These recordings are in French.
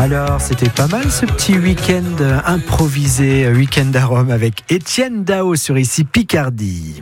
Alors, c'était pas mal ce petit week-end improvisé, week-end à Rome avec Étienne Dao sur ici Picardie.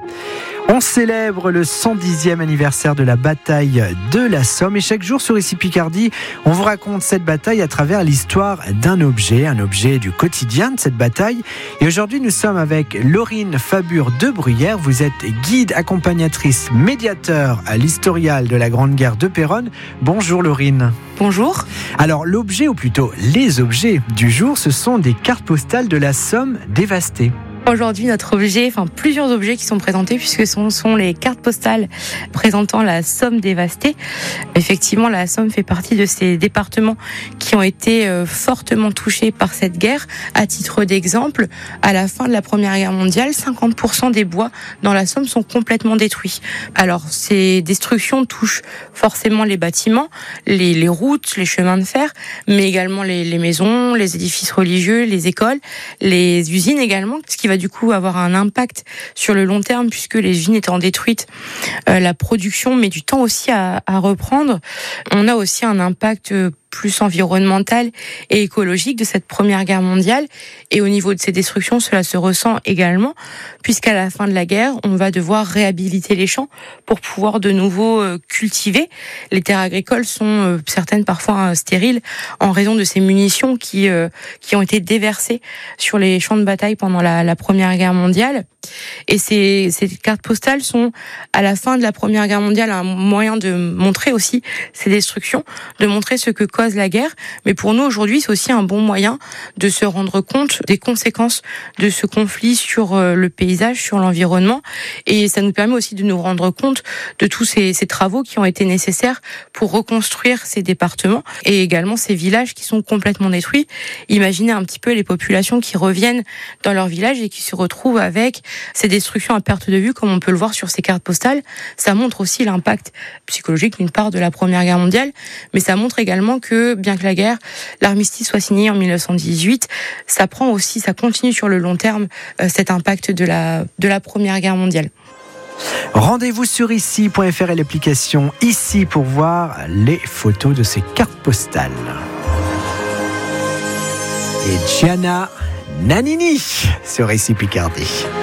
On célèbre le 110e anniversaire de la bataille de la Somme et chaque jour sur ici Picardie, on vous raconte cette bataille à travers l'histoire d'un objet, un objet du quotidien de cette bataille. Et aujourd'hui, nous sommes avec Laurine Fabure de Bruyère. Vous êtes guide, accompagnatrice, médiateur à l'historial de la Grande Guerre de Péronne. Bonjour Laurine. Bonjour. Alors l'objet, ou plutôt les objets du jour, ce sont des cartes postales de la Somme dévastées. Aujourd'hui, notre objet, plusieurs objets qui sont présentés puisque ce sont les cartes postales présentant la Somme dévastée. Effectivement, la Somme fait partie de ces départements qui ont été fortement touchés par cette guerre. À titre d'exemple, à la fin de la Première Guerre mondiale, 50% des bois dans la Somme sont complètement détruits. Alors, ces destructions touchent forcément les bâtiments, les routes, les chemins de fer, mais également les maisons, les édifices religieux, les écoles, les usines également, ce qui va du coup avoir un impact sur le long terme puisque les usines étant détruites, la production met du temps aussi à reprendre. On a aussi un impact plus environnemental et écologique de cette Première Guerre mondiale. Et au niveau de ces destructions, cela se ressent également, puisqu'à la fin de la guerre, on va devoir réhabiliter les champs pour pouvoir de nouveau cultiver. Les terres agricoles sont certaines parfois stériles en raison de ces munitions qui ont été déversées sur les champs de bataille pendant la Première Guerre mondiale. Et ces cartes postales sont, à la fin de la Première Guerre mondiale, un moyen de montrer aussi ces destructions, de montrer ce que cause la guerre. Mais pour nous, aujourd'hui, c'est aussi un bon moyen de se rendre compte des conséquences de ce conflit sur le paysage, sur l'environnement. Et ça nous permet aussi de nous rendre compte de tous ces travaux qui ont été nécessaires pour reconstruire ces départements et également ces villages qui sont complètement détruits. Imaginez un petit peu les populations qui reviennent dans leur village et qui se retrouvent avec ces destructions à perte de vue, comme on peut le voir sur ces cartes postales. Ça montre aussi l'impact psychologique d'une part de la Première Guerre mondiale, mais ça montre également que, bien que l'armistice soit signé en 1918, ça continue sur le long terme cet impact de la Première Guerre mondiale. Rendez-vous sur ici.fr et l'application Ici pour voir les photos de ces cartes postales. Et Gianna Nannini sur ici Picardie.